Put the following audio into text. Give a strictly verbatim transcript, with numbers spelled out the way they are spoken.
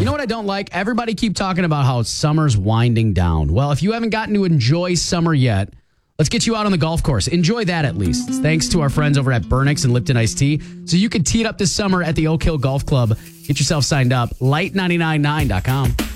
You know what I don't like? Everybody keep talking about how summer's winding down. Well, if you haven't gotten to enjoy summer yet, let's get you out on the golf course. Enjoy that at least. Thanks to our friends over at Burnix and Lipton Iced Tea. So you can tee it up this summer at the Oak Hill Golf Club. Get yourself signed up. light nine nine nine dot com.